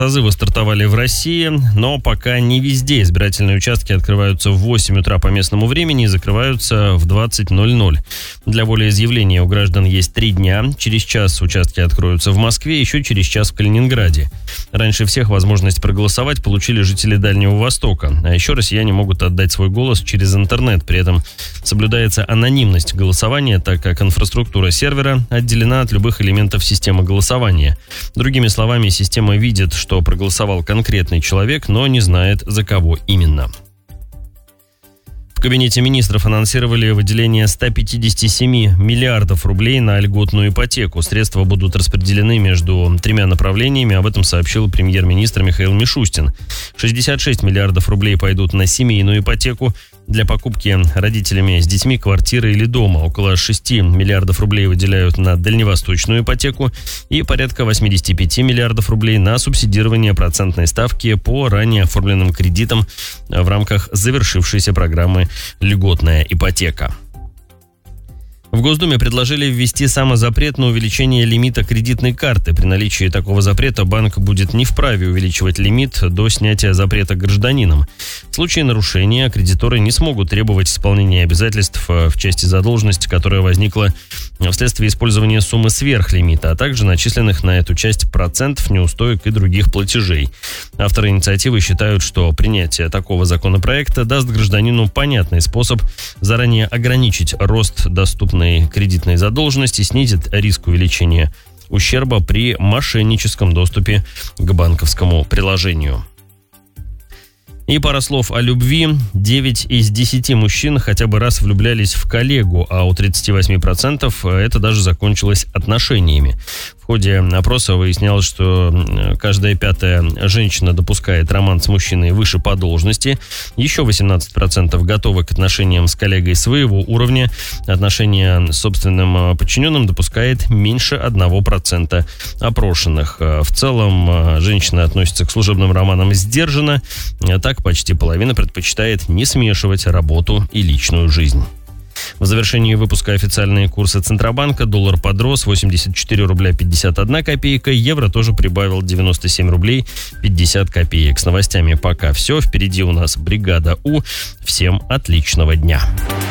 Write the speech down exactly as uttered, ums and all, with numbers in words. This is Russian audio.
Созывы стартовали в России, но пока не везде. Избирательные участки открываются в восемь утра по местному времени и закрываются в двадцать ноль ноль. Для волеизъявления у граждан есть три дня. Через час участки откроются в Москве, еще через час в Калининграде. Раньше всех возможность проголосовать получили жители Дальнего Востока. А еще россияне могут отдать свой голос через интернет. При этом соблюдается анонимность голосования, так как инфраструктура сервера отделена от любых элементов системы голосования. Другими словами, система видит, что что проголосовал конкретный человек, но не знает, за кого именно. В Кабинете министров анонсировали выделение ста пятидесяти семи миллиардов рублей на льготную ипотеку. Средства будут распределены между тремя направлениями. Об этом сообщил премьер-министр Михаил Мишустин. шестьдесят шесть миллиардов рублей пойдут на семейную ипотеку для покупки родителями с детьми квартиры или дома. Около шести миллиардов рублей выделяют на дальневосточную ипотеку и порядка восьмидесяти пяти миллиардов рублей на субсидирование процентной ставки по ранее оформленным кредитам в рамках завершившейся программы «Льготная ипотека». В Госдуме предложили ввести самозапрет на увеличение лимита кредитной карты. При наличии такого запрета банк будет не вправе увеличивать лимит до снятия запрета гражданинам. В случае нарушения кредиторы не смогут требовать исполнения обязательств в части задолженности, которая возникла вследствие использования суммы сверх лимита, а также начисленных на эту часть процентов, неустоек и других платежей. Авторы инициативы считают, что принятие такого законопроекта даст гражданину понятный способ заранее ограничить рост доступной кредитной задолженности, снизит риск увеличения ущерба при мошенническом доступе к банковскому приложению. И пара слов о любви. девять из десяти мужчин хотя бы раз влюблялись в коллегу, а у тридцати восьми процентов это даже закончилось отношениями. В ходе опроса выяснялось, что каждая пятая женщина допускает роман с мужчиной выше по должности. Еще восемнадцать процентов готовы к отношениям с коллегой своего уровня. Отношения с собственным подчиненным допускает меньше одного процента опрошенных. В целом, женщины относятся к служебным романам сдержанно. Так почти половина предпочитает не смешивать работу и личную жизнь. В завершении выпуска официальные курсы Центробанка. Доллар подрос восемьдесят четыре рубля пятьдесят одна копейка. Евро тоже прибавил девяносто семь рублей пятьдесят копеек. С новостями пока все. Впереди у нас бригада У. Всем отличного дня.